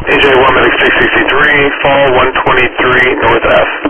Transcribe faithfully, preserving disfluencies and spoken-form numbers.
A J one Medic six sixty-three, fall one twenty-three North F.